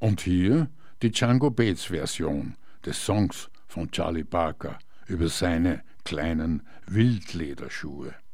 Und hier die Django Bates-Version des Songs von Charlie Parker über seine kleinen Wildlederschuhe.